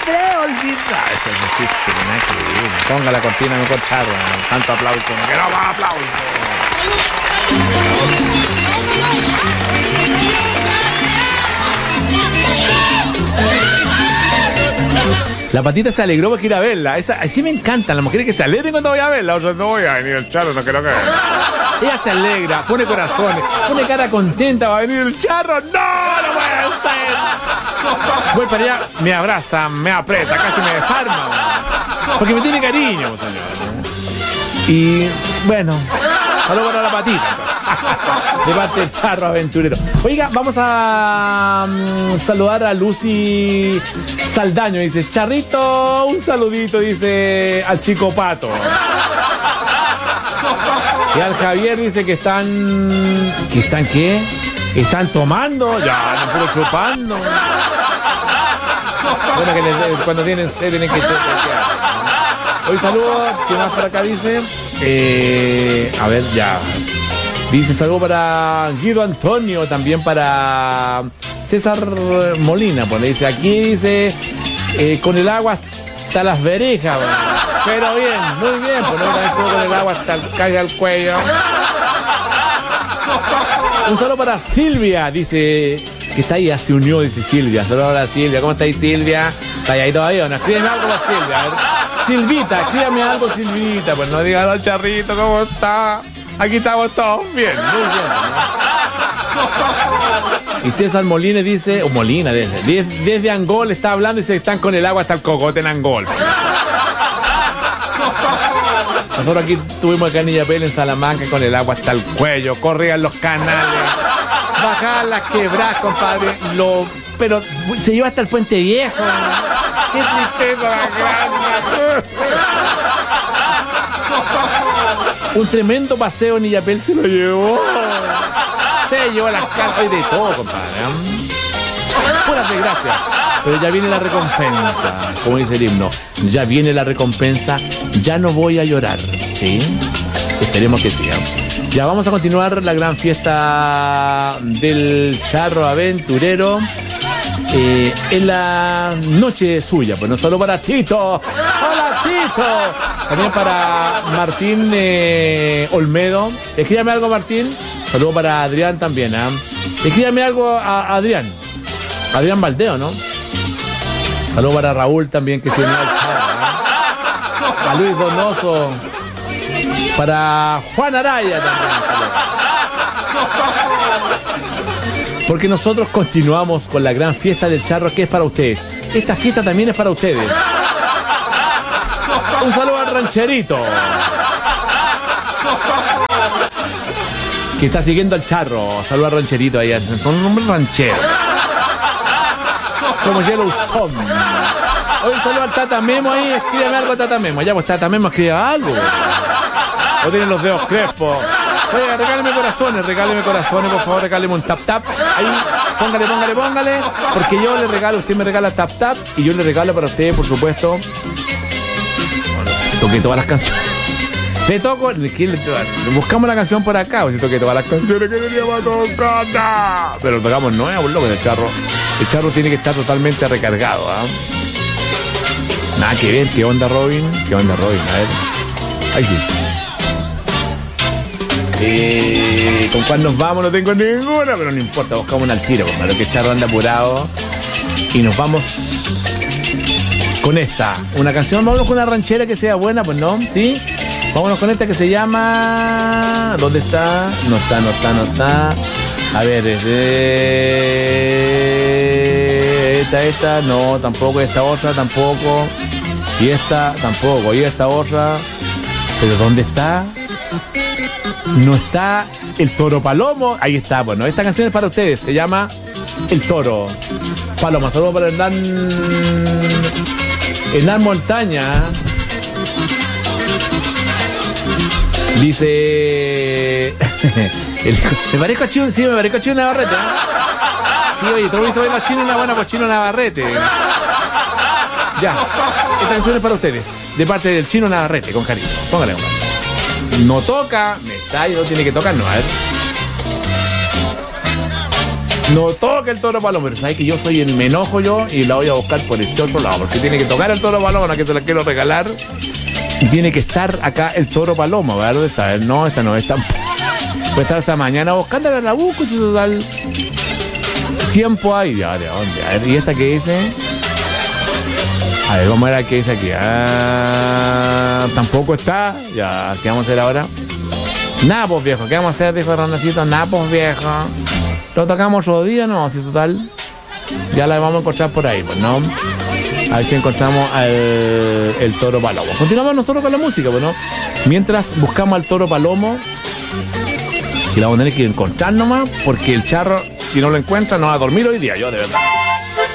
podré olvidar. Ese es un chiste, no hay que vivir. Ponga la cortina mejor, Charro. Tanto aplauso, no quiero más aplauso. La Patita se alegró porque ir a verla. Así me encantan las mujeres que se alegran cuando voy a verla. O sea, no voy a venir el Charro, no creo que... Ella se alegra, pone corazones, pone cara contenta, va a venir el Charro. ¡No! ¡No puede ser! Voy para allá, me abraza, me aprieta, casi me desarma. Porque me tiene cariño, señor. Y bueno, saludos para la Patita, entonces. De parte del Charro aventurero. Oiga, vamos a saludar a Lucy Saldaño. Dice, Charrito, un saludito, dice al Chico Pato. Y al Javier dice que están... ¿Que están qué? ¿Están tomando? Ya, no puro chupando. Bueno, que cuando tienen sed tienen que... Hoy saludo, ¿qué más por acá dice? A ver, ya. Dice saludo para Guido Antonio, también para César Molina. Pues le dice, aquí dice, con el agua hasta las verejas. Pero bien, muy bien, pues no estuvo con el agua hasta caiga el cuello. Un saludo para Silvia, dice, que está ahí, ya se unió, dice Silvia. Saludos para Silvia, ¿cómo estáis, Silvia? ¿Está ahí todavía? No, escríbeme algo para Silvia. A ver. Silvita, escríbame algo, Silvita. Pues no digas al Charrito, ¿cómo está? Aquí estamos todos bien, muy bien, ¿no? Y César Molina dice, o Molina desde Angol está hablando y se están con el agua hasta el cogote en Angol. Nosotros aquí tuvimos acá en Illapel, en Salamanca, con el agua hasta el cuello, corrían los canales, bajaban las quebradas, compadre, pero se llevó hasta el Puente Viejo. ¡Qué tristeza más grande! Un tremendo paseo en Illapel se lo llevó. Se llevó las caras, hoy de todo, compadre. Puras desgracias. Pero ya viene la recompensa, como dice el himno. Ya viene la recompensa, ya no voy a llorar. ¿Sí? Esperemos que sí. Ya vamos a continuar la gran fiesta del Charro aventurero. En la noche suya. Pues no solo para Tito. ¡Hola, Tito! También para Martín Olmedo. Escríbame algo, Martín. Saludo para Adrián también. Escríbame algo a Adrián. Adrián Valdeo, ¿no? Saludo para Raúl también, que se unió al Charro. A Luis Donoso. Para Juan Araya también. Porque nosotros continuamos con la gran fiesta del Charro, que es para ustedes. Esta fiesta también es para ustedes. Un saludo al rancherito, que está siguiendo al Charro. Saludo al rancherito ahí. Son un hombre ranchero. Como Yellowstone. Hoy un saludo al Tata Memo ahí. Escríbeme algo, Tata Memo. Ya, pues Tata Memo escribe algo. O tienen los dedos crespos. Oiga, regáleme corazones, por favor, regáleme un tap tap. Ahí, póngale. Porque yo le regalo, usted me regala tap tap. Y yo le regalo para usted, por supuesto. Toqué todas las canciones. Le toco, buscamos la canción por acá. O si toqué todas las canciones que teníamos tocar. Pero lo tocamos nuevo, loco, el Charro. El Charro tiene que estar totalmente recargado, Nada que ver, ¿qué onda, Robin? A ver. Ahí sí. ¿Con cuál nos vamos? No tengo ninguna, pero no importa, buscamos una al tiro, como lo que Charro anda apurado. Y nos vamos con esta, una canción, vámonos con una ranchera que sea buena, pues no, ¿sí? Vámonos con esta que se llama... ¿Dónde está? No está. A ver, esta, no, tampoco, esta otra, tampoco. Y esta, tampoco, y esta otra. ¿Pero dónde está? No está el Toro Palomo. Ahí está, bueno, esta canción es para ustedes. Se llama El Toro Paloma. Saludos para Hernán Montaña. Dice... me parezco a Chino, sí, me parezco a Chino Navarrete. Sí, oye, todo hizo ver a Chino una buena, pues Chino Navarrete. Ya, esta canción es para ustedes, de parte del Chino Navarrete, con cariño. Póngale, hombre. No toca, me está y no tiene que tocar, no, a ver. No toca el toro palomo, pero sabes que yo soy el me enojo yo y la voy a buscar por este otro lado, porque tiene que tocar el toro palomo, que se la quiero regalar. Y tiene que estar acá el toro palomo, ¿verdad? ¿Dónde está? No, esta no, esta. Puede estar hasta mañana buscándola, la busco, y total. Tiempo hay, ya, ¿de dónde? A ver, ¿y esta qué dice? A ver, vamos a ver qué dice aquí. Tampoco está. Ya, ¿qué vamos a hacer ahora? Nada, pues viejo, ¿qué vamos a hacer, viejo Randacito? Nada, pues viejo. Lo tocamos otro día, no, si total. Ya la vamos a encontrar por ahí, pues, ¿no? A ver si encontramos el toro palomo. Continuamos nosotros con la música, pues, ¿no? Mientras buscamos al toro palomo, que la vamos a tener que encontrar nomás, porque el charro, si no lo encuentra, no va a dormir hoy día, yo de verdad.